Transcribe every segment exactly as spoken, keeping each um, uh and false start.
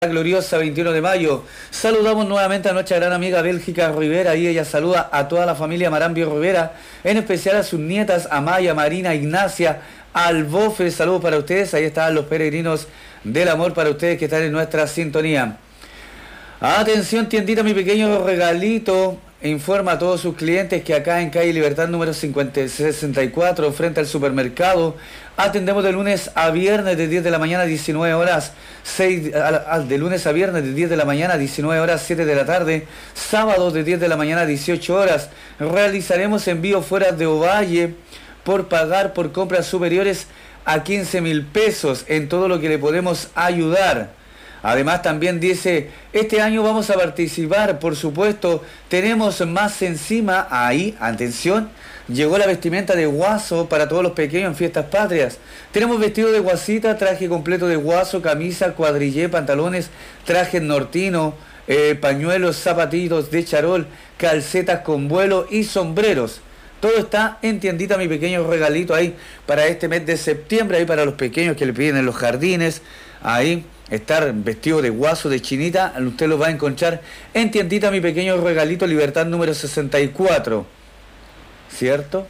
Gloriosa veintiuno de mayo. Saludamos nuevamente a nuestra gran amiga Bélgica Rivera y ella saluda a toda la familia Marambio Rivera, en especial a sus nietas Amaya, Marina, Ignacia, Albofe. Saludos para ustedes, ahí están los peregrinos del amor para ustedes que están en nuestra sintonía. Atención, tiendita, mi pequeño regalito informa a todos sus clientes que acá en calle Libertad número cincuenta sesenta y cuatro, frente al supermercado, atendemos de lunes a viernes de diez de la mañana a diecinueve horas, seis, a, a, de lunes a viernes de diez de la mañana a diecinueve horas, siete de la tarde, sábados de diez de la mañana a dieciocho horas. Realizaremos envío fuera de Ovalle por pagar por compras superiores a quince mil pesos en todo lo que le podemos ayudar. Además también dice, este año vamos a participar, por supuesto, tenemos más encima, ahí, atención, llegó la vestimenta de guaso para todos los pequeños en fiestas patrias. Tenemos vestido de guasita, traje completo de guaso, camisa, cuadrillé, pantalones, traje nortino, eh, pañuelos, zapatitos de charol, calcetas con vuelo y sombreros. Todo está en tiendita, mi pequeño regalito ahí para este mes de septiembre, ahí para los pequeños que le piden en los jardines, ahí. Estar vestido de guaso, de chinita, usted lo va a encontrar en tiendita, mi pequeño regalito, Libertad número sesenta y cuatro. ¿Cierto?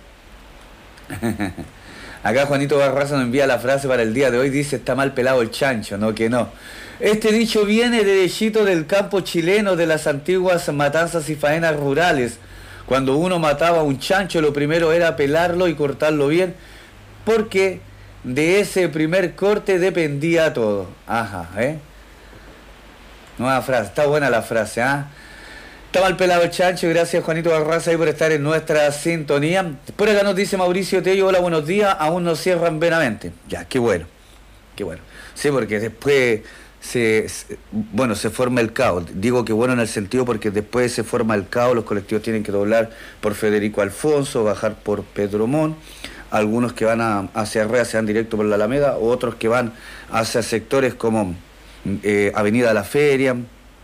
Acá Juanito Barraza nos envía la frase para el día de hoy, dice, está mal pelado el chancho, no que no. Este dicho viene derechito del campo chileno, de las antiguas matanzas y faenas rurales. Cuando uno mataba a un chancho, lo primero era pelarlo y cortarlo bien, porque de ese primer corte dependía todo. Ajá, ¿eh? Nueva frase, está buena la frase, ¿ah? ¿eh? Está mal pelado el chancho, gracias Juanito Barraza ahí por estar en nuestra sintonía. Por acá nos dice Mauricio Tello, hola, buenos días, aún no cierran Benavente. Ya, qué bueno, qué bueno. Sí, porque después se, se, bueno, se forma el caos. Digo que bueno en el sentido porque después se forma el caos, los colectivos tienen que doblar por Federico Alfonso, bajar por Pedro Montt. Algunos que van a, hacia Arrea se van directo por la Alameda, o otros que van hacia sectores como eh, Avenida La Feria,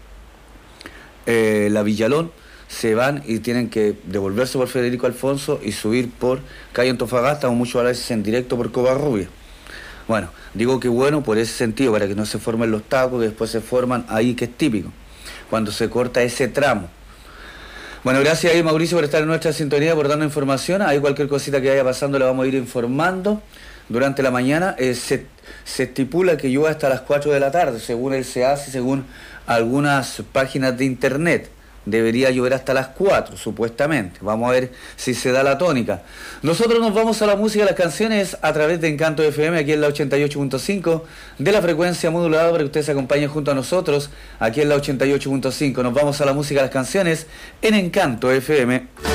eh, La Villalón, se van y tienen que devolverse por Federico Alfonso y subir por calle Antofagasta o muchas veces en directo por Covarrubia. Bueno, digo que bueno por ese sentido, para que no se formen los tacos, que después se forman ahí, que es típico, cuando se corta ese tramo. Bueno, gracias ahí Mauricio por estar en nuestra sintonía, por darnos información. Hay cualquier cosita que vaya pasando, la vamos a ir informando durante la mañana. Eh, se, se estipula que llueva hasta las cuatro de la tarde, según el C E A S y según algunas páginas de internet. Debería llover hasta las cuatro, supuestamente. Vamos a ver si se da la tónica. Nosotros nos vamos a la música, a las canciones, a través de Encanto F M, aquí en la ochenta y ocho punto cinco, de la frecuencia modulada, para que usted se acompañe junto a nosotros, aquí en la ochenta y ocho punto cinco. Nos vamos a la música, a las canciones, en Encanto F M.